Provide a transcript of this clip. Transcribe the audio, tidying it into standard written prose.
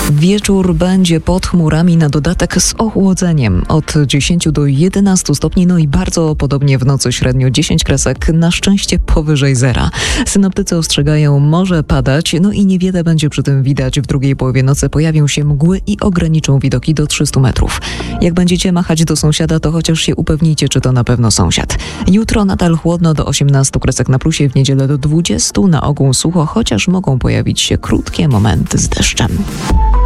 Wieczór będzie pod chmurami, na dodatek z ochłodzeniem od 10 do 11 stopni, no i bardzo podobnie w nocy średnio 10 kresek, na szczęście powyżej zera. Synoptycy ostrzegają, może padać, no i niewiele będzie przy tym widać. W drugiej połowie nocy pojawią się mgły i ograniczą widoki do 300 metrów. Jak będziecie machać do sąsiada, to chociaż się upewnijcie, czy to na pewno sąsiad. Jutro nadal chłodno, do 18 kresek na plusie, w niedzielę do 20, na ogół sucho, chociaż mogą pojawić się krótkie momenty z deszczem.